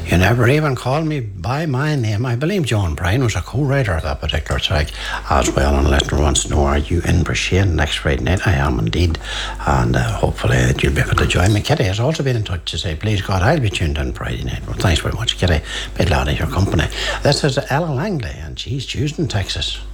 You never even called me by my name. I believe John Bryan was a co-writer of that particular track as well. And listener wants to know, are you in Brisbane next Friday night? I am indeed. And hopefully you'll be able to join me. Kitty has also been in touch to say, please God, I'll be tuned in Friday night. Well, thanks very much, Kitty. Be glad of your company. This is Ella Langley, and she's Houston, Texas.